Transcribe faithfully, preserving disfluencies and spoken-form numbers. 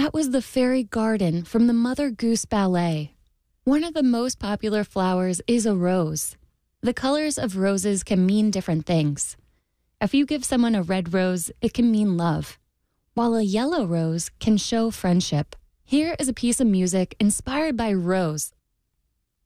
That was the fairy garden from the Mother Goose Ballet. One of the most popular flowers is a rose. The colors of roses can mean different things. If you give someone a red rose, it can mean love, while a yellow rose can show friendship. Here is a piece of music inspired by Rose